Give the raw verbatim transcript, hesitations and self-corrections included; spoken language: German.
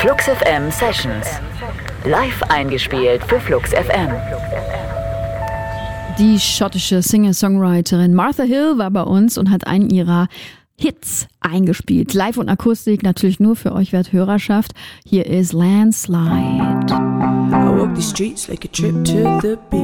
Flux F M Sessions. Live eingespielt für Flux F M. Die schottische Singer-Songwriterin Martha Hill war bei uns und hat einen ihrer Hits eingespielt. Live und Akustik, natürlich nur für euch Werthörerschaft. Hier ist Landslide. I walk the streets like a trip to the beach.